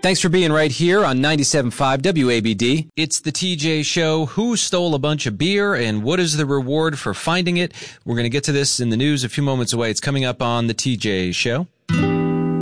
Thanks for being right here on 97.5 WABD. It's the TJ Show. Who stole a bunch of beer and what is the reward for finding it? We're going to get to this in the news a few moments away. It's coming up on the TJ Show.